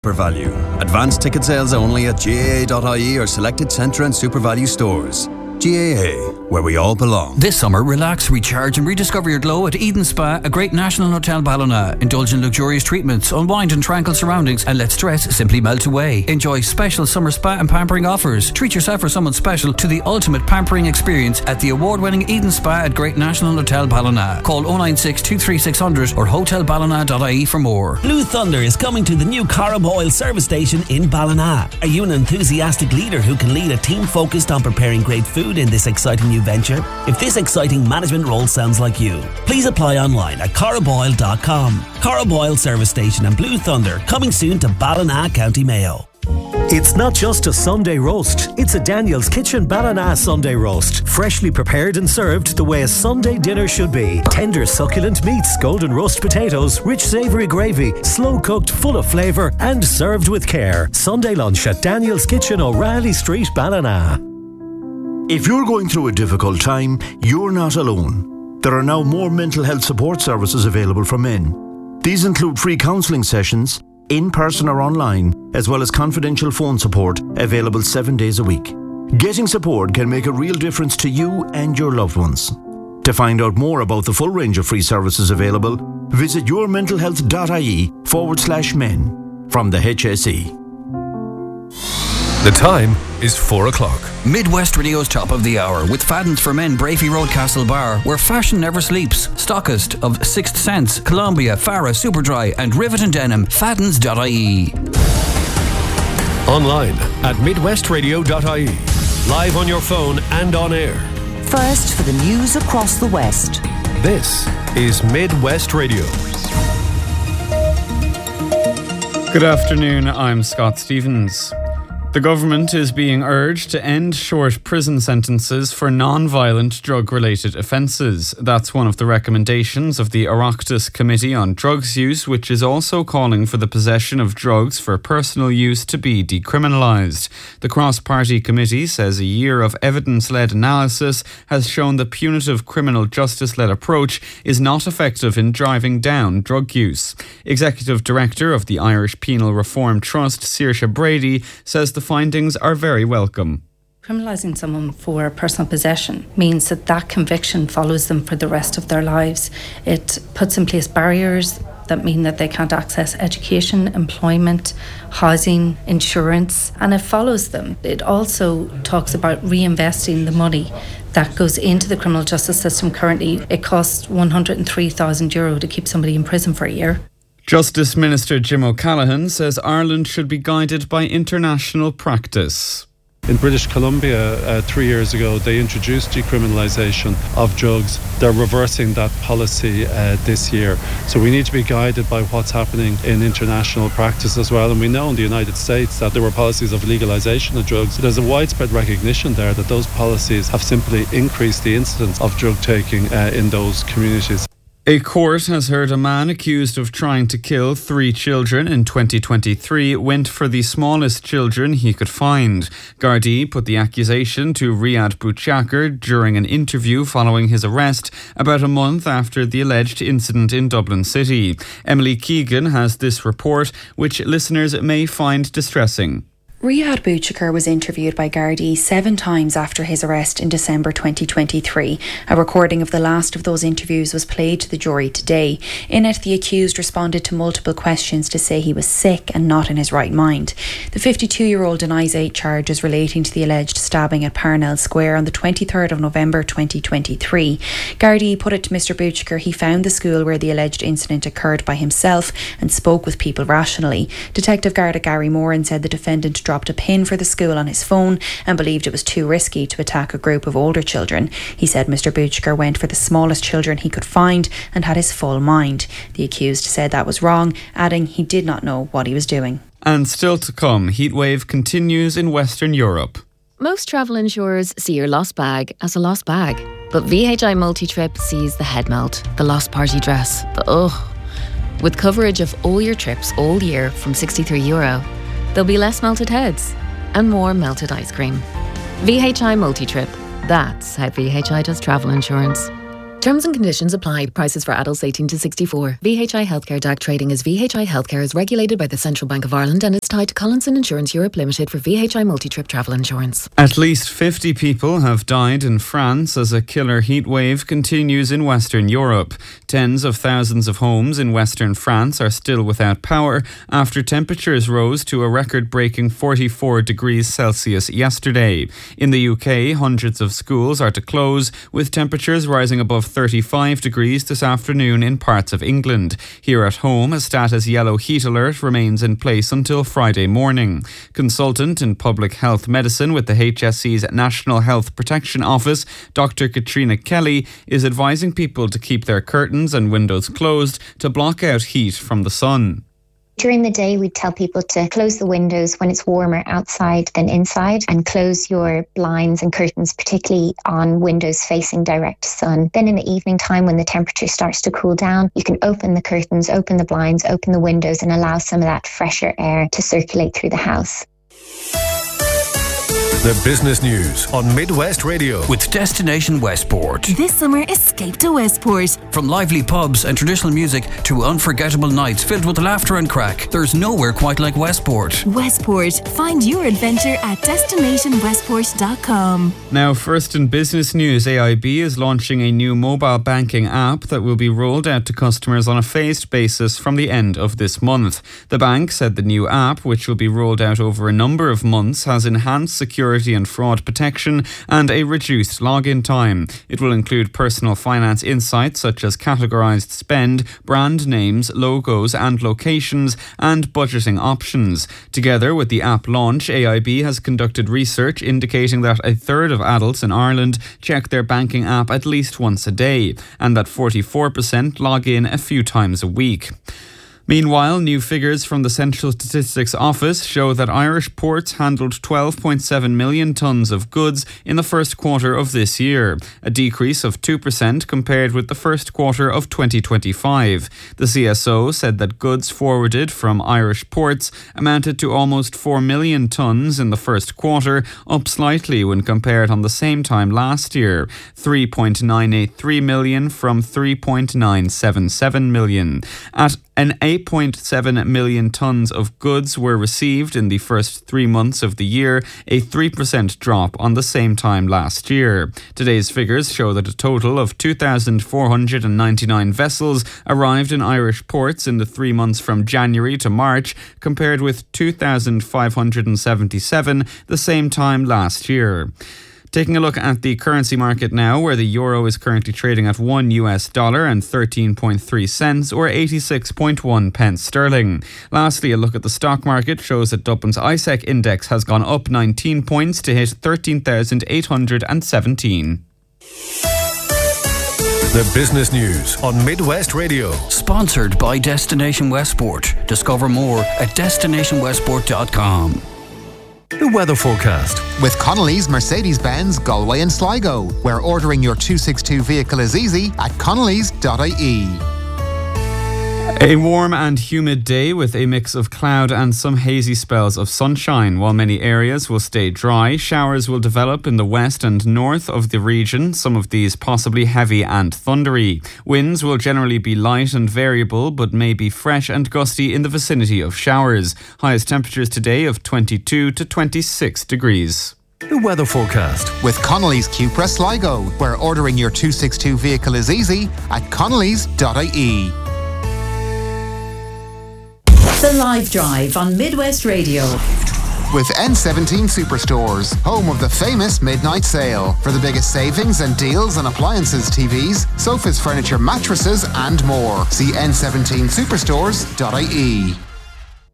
For value. Advanced ticket sales only at GAA.ie or selected Centre and SuperValue stores. GAA, where we all belong. This summer, relax, recharge and rediscover your glow at Eden Spa, a great national hotel Ballina. Indulge in luxurious treatments, unwind in tranquil surroundings and let stress simply melt away. Enjoy special summer spa and pampering offers. Treat yourself or someone special to the ultimate pampering experience at the award-winning Eden Spa at Great National Hotel Ballina. Call 096 23600 or hotelballina.ie for more. Blue Thunder is coming to the new Corrib Oil service station in Ballina. Are you an enthusiastic leader who can lead a team focused on preparing great food in this exciting new venture? If this exciting management role sounds like you, please apply online at corriboil.com. Corrib Oil Service Station and Blue Thunder coming soon to Ballina, County Mayo. It's not just a Sunday roast, it's a Daniel's Kitchen Ballina Sunday roast. Freshly prepared and served the way a Sunday dinner should be. Tender succulent meats, golden roast potatoes, rich savoury gravy, slow cooked, full of flavour and served with care. Sunday lunch at Daniel's Kitchen, O'Reilly Street, Ballina. If you're going through a difficult time, you're not alone. There are now more mental health support services available for men. These include free counselling sessions, in person or online, as well as confidential phone support available 7 days a week. Getting support can make a real difference to you and your loved ones. To find out more about the full range of free services available, visit yourmentalhealth.ie/men from the HSE. The time is 4 o'clock. Midwest Radio's top of the hour with Fadden's for Men, Brafey Road, Castle Bar, where fashion never sleeps. Stockist of Sixth Sense, Columbia, Farah, Superdry and Rivet and Denim. Faddens.ie. Online at midwestradio.ie. Live on your phone and on air. First for the news across the West. This is Midwest Radio. Good afternoon, I'm Scott Stevens. The government is being urged to end short prison sentences for non-violent drug-related offences. That's one of the recommendations of the Oireachtas Committee on Drugs Use, which is also calling for the possession of drugs for personal use to be decriminalised. The cross-party committee says a year of evidence-led analysis has shown the punitive criminal justice-led approach is not effective in driving down drug use. Executive Director of the Irish Penal Reform Trust, Saoirse Brady, says the findings are very welcome. Criminalising someone for personal possession means that that conviction follows them for the rest of their lives. It puts in place barriers that mean that they can't access education, employment, housing, insurance, and it follows them. It also talks about reinvesting the money that goes into the criminal justice system currently. It costs €103,000 to keep somebody in prison for a year. Justice Minister Jim O'Callaghan says Ireland should be guided by international practice. In British Columbia 3 years ago, they introduced decriminalisation of drugs. They're reversing that policy this year. So we need to be guided by what's happening in international practice as well. And we know in the United States that there were policies of legalisation of drugs. There's a widespread recognition there that those policies have simply increased the incidence of drug taking in those communities. A court has heard a man accused of trying to kill 3 children in 2023 went for the smallest children he could find. Gardaí put the accusation to Riyad Bouchakar during an interview following his arrest about a month after the alleged incident in Dublin City. Emily Keegan has this report, which listeners may find distressing. Riyad Bouchakar was interviewed by Gardaí 7 times after his arrest in December 2023. A recording of the last of those interviews was played to the jury today. In it, the accused responded to multiple questions to say he was sick and not in his right mind. The 52-year-old denies 8 charges relating to the alleged stabbing at Parnell Square on the 23rd of November 2023. Gardaí put it to Mr Bouchakar he found the school where the alleged incident occurred by himself and spoke with people rationally. Detective Garda Gary Moran said the defendant dropped a pin for the school on his phone and believed it was too risky to attack a group of older children. He said Mr Bouchakar went for the smallest children he could find and had his full mind. The accused said that was wrong, adding he did not know what he was doing. And still to come, heatwave continues in Western Europe. Most travel insurers see your lost bag as a lost bag, but VHI Multi-Trip sees the head melt, the lost party dress, the ugh. With coverage of all your trips all year from €63, there'll be less melted heads and more melted ice cream. VHI Multi-Trip. That's how VHI does travel insurance. Terms and conditions apply. Prices for adults 18 to 64. VHI Healthcare DAC trading as VHI Healthcare is regulated by the Central Bank of Ireland and is tied to Collinson Insurance Europe Limited for VHI multi-trip travel insurance. At least 50 people have died in France as a killer heat wave continues in Western Europe. Tens of thousands of homes in Western France are still without power after temperatures rose to a record-breaking 44 degrees Celsius yesterday. In the UK, hundreds of schools are to close, with temperatures rising above 35 degrees this afternoon in parts of England. Here at home, a status yellow heat alert remains in place until Friday morning. Consultant in public health medicine with the HSE's National Health Protection Office, Dr. Katrina Kelly, is advising people to keep their curtains and windows closed to block out heat from the sun. During the day, we tell people to close the windows when it's warmer outside than inside, and close your blinds and curtains, particularly on windows facing direct sun. Then in the evening time, when the temperature starts to cool down, you can open the curtains, open the blinds, open the windows, and allow some of that fresher air to circulate through the house. The business news on Midwest Radio with Destination Westport. This summer, escape to Westport. From lively pubs and traditional music to unforgettable nights filled with laughter and crack, there's nowhere quite like Westport. Westport. Find your adventure at destinationwestport.com. Now, first in business news, AIB is launching a new mobile banking app that will be rolled out to customers on a phased basis from the end of this month. The bank said the new app, which will be rolled out over a number of months, has enhanced security and fraud protection and a reduced login time. It will include personal finance insights such as categorised spend, brand names, logos and locations, and budgeting options. Together with the app launch, AIB has conducted research indicating that a third of adults in Ireland check their banking app at least once a day, and that 44% log in a few times a week. Meanwhile, new figures from the Central Statistics Office show that Irish ports handled 12.7 million tonnes of goods in the first quarter of this year, a decrease of 2% compared with the first quarter of 2025. The CSO said that goods forwarded from Irish ports amounted to almost 4 million tonnes in the first quarter, up slightly when compared on the same time last year, 3.983 million from 3.977 million. At an 8.7 million tonnes of goods were received in the first 3 months of the year, a 3% drop on the same time last year. Today's figures show that a total of 2,499 vessels arrived in Irish ports in the 3 months from January to March, compared with 2,577 the same time last year. Taking a look at the currency market now, where the euro is currently trading at $1 and 13.3 cents, or 86.1 pence sterling. Lastly, a look at the stock market shows that Dublin's ISEC index has gone up 19 points to hit 13,817. The business news on Midwest Radio. Sponsored by Destination Westport. Discover more at destinationwestport.com. The weather forecast. With Connolly's Mercedes-Benz Galway and Sligo, where ordering your 262 vehicle is easy at connolly's.ie. A warm and humid day with a mix of cloud and some hazy spells of sunshine. While many areas will stay dry, showers will develop in the west and north of the region, some of these possibly heavy and thundery. Winds will generally be light and variable, but may be fresh and gusty in the vicinity of showers. Highest temperatures today of 22 to 26 degrees. The weather forecast. With Connolly's Cupra Sligo, where ordering your 262 vehicle is easy at connolly's.ie. The Live Drive on Midwest Radio. With N17 Superstores, home of the famous midnight sale. For the biggest savings and deals on appliances, TVs, sofas, furniture, mattresses and more. See n17superstores.ie.